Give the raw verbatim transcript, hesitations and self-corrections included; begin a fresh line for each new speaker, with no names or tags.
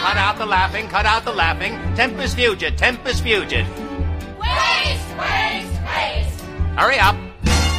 Cut out the laughing, cut out the laughing. Tempus fugit, tempus fugit.
Waste, waste, waste.
Hurry up.